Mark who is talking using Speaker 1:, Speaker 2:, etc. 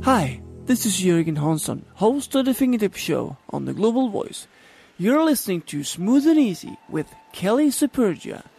Speaker 1: Hi, this is Jürgen Hansson, host of the Fingertip Show on the Global Voice. You're listening to Smooth and Easy with Kelly Supergia.